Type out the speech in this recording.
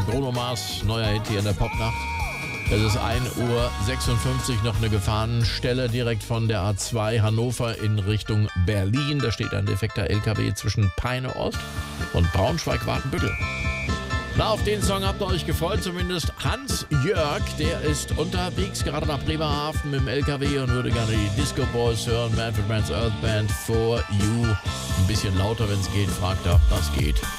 Bruno Mars, neuer Hit hier in der Popnacht. Es ist 1:56 Uhr, noch eine Gefahrenstelle direkt von der A2 Hannover in Richtung Berlin. Da steht ein defekter LKW zwischen Peine Ost und Braunschweig-Wartenbüttel. Na, auf den Song habt ihr euch gefreut, zumindest Hans Jörg, der ist unterwegs, gerade nach Bremerhaven mit dem LKW und würde gerne die Disco Boys hören, Manfred Mann's Earth Band, For You. Ein bisschen lauter, wenn es geht, fragt er, das geht.